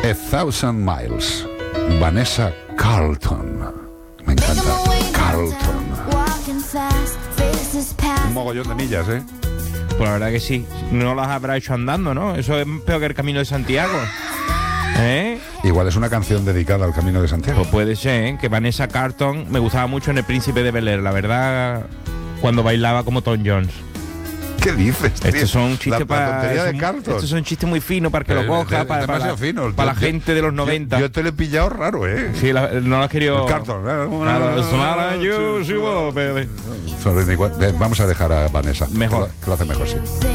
A Thousand Miles, Vanessa Carlton. Me encanta, Carlton. Un mogollón de millas, ¿eh? Pues la verdad que sí. No las habrá hecho andando, ¿no? Eso es peor que el Camino de Santiago. ¿Eh? Igual es una canción dedicada al Camino de Santiago. Pues puede ser, ¿eh? Que Vanessa Carlton me gustaba mucho en El Príncipe de Bel-Air, la verdad, cuando bailaba como Tom Jones. ¿Qué dices? Estos son chistes la tontería de Carlton. Estos son chistes muy finos para que lo coja, para la gente de los 90. Yo te lo he pillado raro, ¿eh? Sí, no lo has querido. Carlton. Claro, Vamos a dejar a Vanessa. Mejor. Que lo hace mejor, sí.